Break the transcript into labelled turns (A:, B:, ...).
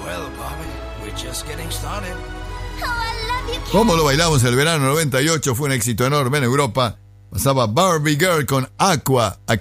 A: Como lo bailamos el verano 98, fue un éxito enorme en Europa. Pasaba Barbie Girl con Aqua.